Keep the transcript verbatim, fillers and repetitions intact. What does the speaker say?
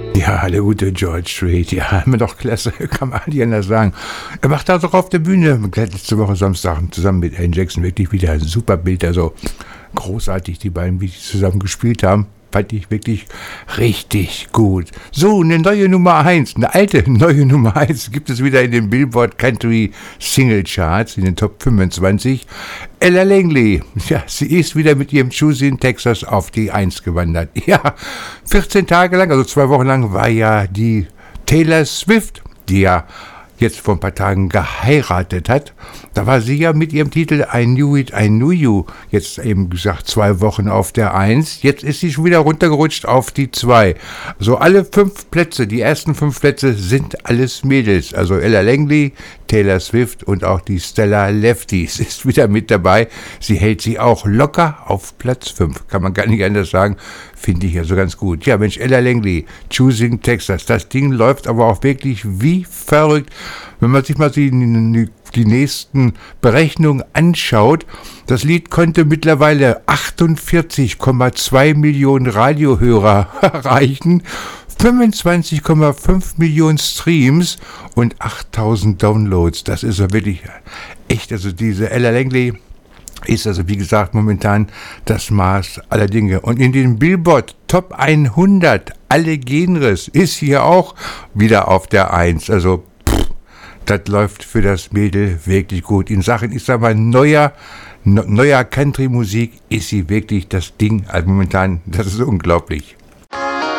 Ja, der gute George Strait, ja, immer doch klasse, kann man nicht anders sagen. Er macht da doch auf der Bühne, letzte Woche Samstag, zusammen mit Alan Jackson, wirklich wieder ein super Bild, also großartig, die beiden, wie die zusammen gespielt haben. Fand ich wirklich richtig gut. So, eine neue Nummer eins, eine alte neue Nummer eins gibt es wieder in den Billboard Country Single Charts, in den Top fünfundzwanzig. Ella Langley, ja, sie ist wieder mit ihrem Choosing Texas auf die eins gewandert. Ja, vierzehn Tage lang, also zwei Wochen lang, war ja die Taylor Swift, die ja jetzt vor ein paar Tagen geheiratet hat. Da war sie ja mit ihrem Titel I Knew It, I Knew You, jetzt eben gesagt zwei Wochen auf der eins. Jetzt ist sie schon wieder runtergerutscht auf die zwei. Also alle fünf Plätze, die ersten fünf Plätze sind alles Mädels. Also Ella Langley, Taylor Swift und auch die Stella Lefties ist wieder mit dabei. Sie hält sie auch locker auf Platz fünf. Kann man gar nicht anders sagen. Finde ich also ganz gut. Ja, Mensch, Ella Langley, Choosing Texas. Das Ding läuft aber auch wirklich wie verrückt. Wenn man sich mal die, die, die nächsten Berechnungen anschaut, das Lied konnte mittlerweile achtundvierzig Komma zwei Millionen Radiohörer erreichen, fünfundzwanzig Komma fünf Millionen Streams und achttausend Downloads. Das ist ja wirklich echt, also diese Ella Langley ist also, wie gesagt, momentan das Maß aller Dinge. Und in den Billboard Top hundert, alle Genres, ist hier auch wieder auf der eins. Also, pff, das läuft für das Mädel wirklich gut. In Sachen, ich sag mal, neuer, neuer Country-Musik ist sie wirklich das Ding. Also momentan, das ist unglaublich.